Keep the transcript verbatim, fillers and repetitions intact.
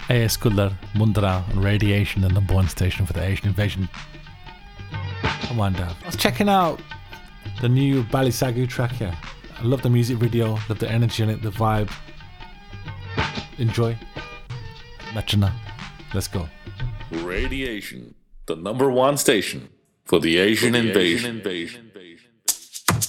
A S Kullar, Mundra, and Radiation, the number one station for the Asian invasion. Come on, Dad. I was checking out the new Balisagu track here. I love the music video, love the energy in it, the vibe. Enjoy. Machana. Let's go. Radiation, the number one station for the Asian, for the invasion. Asian invasion.